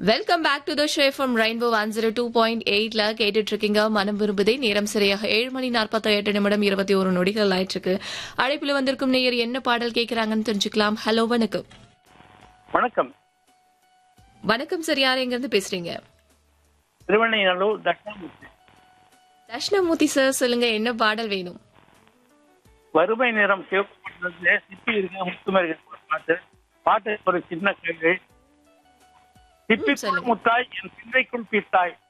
Welcome back to the show from rainbow 102.8ல கேட்டுட்டு இருக்கீங்க. மனம் விரும்புதே. நேரம் சரியாக 7:48 21 நொடிகள் ஆயிட்டு இருக்கு. அழைப்புல வந்திருக்கும் நேயர் என்ன பாடல் கேட்கறாங்கன்னு தெரிஞ்சுக்கலாம். ஹலோ, வணக்கம். வணக்கம். வணக்கம் சார், யார் எங்க இருந்து பேசுறீங்க? திருவண்ணைநல்லூர் தட்சிணாமூர்த்தி. தட்சிணாமூர்த்தி சார், சொல்லுங்க என்ன பாடல் வேணும்? வறுமை நிறம் சிவப்பு பட்டத்துல சிப்பி இருக்க முத்துமே இருக்க பாட்டு. பாட்டு ஒரு சின்ன கேள்வி. சிப்பி சொல்லுங்க. முத்தாய் என் சிந்தைக்குள் பித்தாய்